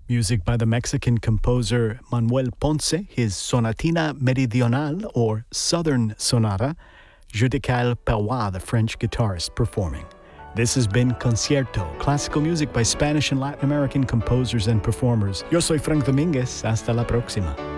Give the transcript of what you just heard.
Music by the Mexican composer Manuel Ponce, his Sonatina Meridional, or Southern Sonata, Judical Perrois, the French guitarist, performing. This has been Concierto, classical music by Spanish and Latin American composers and performers. Yo soy Frank Dominguez. Hasta la próxima.